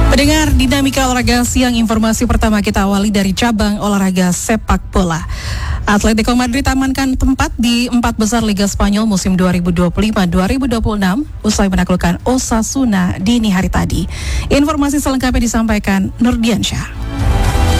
Mendengar dinamika olahraga siang, informasi pertama kita awali dari cabang olahraga sepak bola. Atletico Madrid amankan tempat di 4 besar Liga Spanyol musim 2025-2026 usai menaklukkan Osasuna dini hari tadi. Informasi selengkapnya disampaikan Nurdiansyah.